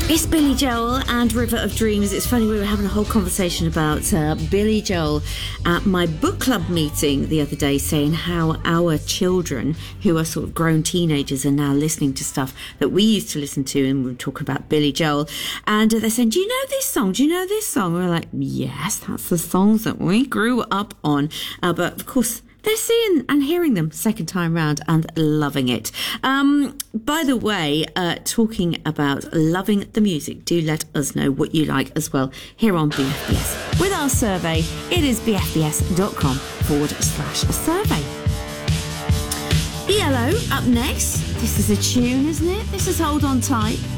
It's Billy Joel and River of Dreams. It's funny, we were having a whole conversation about Billy Joel at my book club meeting the other day, saying how our children, who are sort of grown teenagers, are now listening to stuff that we used to listen to, and we were talking about Billy Joel. And they're saying, do you know this song? Do you know this song? We're like, yes, that's the songs that we grew up on. But of course, they're seeing and hearing them second time round and loving it. By the way, talking about loving the music, do let us know what you like as well here on BFBS. With our survey, it is bfbs.com/survey. ELO up next. This is a tune, isn't it? This is Hold On Tight.